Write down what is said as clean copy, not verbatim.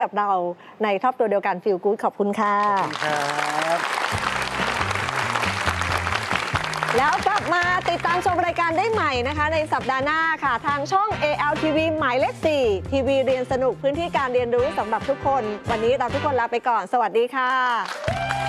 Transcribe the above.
กับเราในครอบครัวเดียวกันฟีลกู๊ดขอบคุณค่ะขอบคุณครับแล้วกลับมาติดตามชมรายการได้ใหม่นะคะในสัปดาห์หน้าค่ะทางช่อง ALTV หมายเลข 4 ทีวีเรียนสนุกพื้นที่การเรียนรู้สำหรับทุกคนวันนี้เราทุกคนลาไปก่อนสวัสดีค่ะ